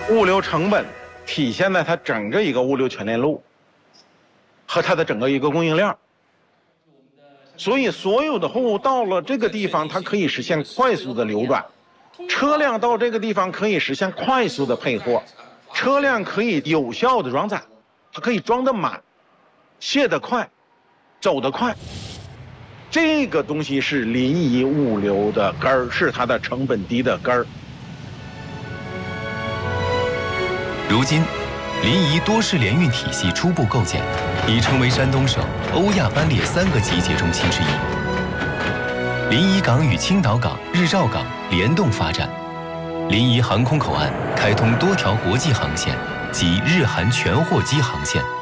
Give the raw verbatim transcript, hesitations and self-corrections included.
物流成本体现在它整个一个物流全链路和它的整个一个供应链。所以所有的货物到了这个地方，它可以实现快速的流转，车辆到这个地方可以实现快速的配货，车辆可以有效的装载，它可以装得满，卸得快，走得快。这个东西是临沂物流的根儿，是它的成本低的根儿。 如今，临沂多式联运体系初步构建，已成为山东省欧亚班列三个集结中心之一。临沂港与青岛港、日照港联动发展，临沂航空口岸开通多条国际航线及日韩全货机航线。